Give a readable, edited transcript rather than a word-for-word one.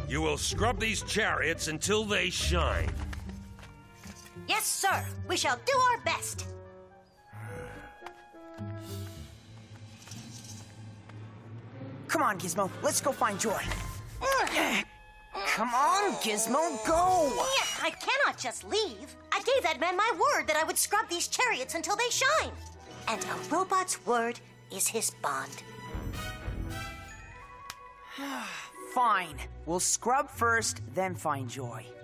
You will scrub these chariots until they shine. Yes, sir. We shall do our best. Come on, Gizmo. Let's go find Joy. Come on, Gizmo, go! I cannot just leave. I gave that man my word that I would scrub these chariots until they shine. And a robot's word is his bond. Fine. We'll scrub first, then find Joy.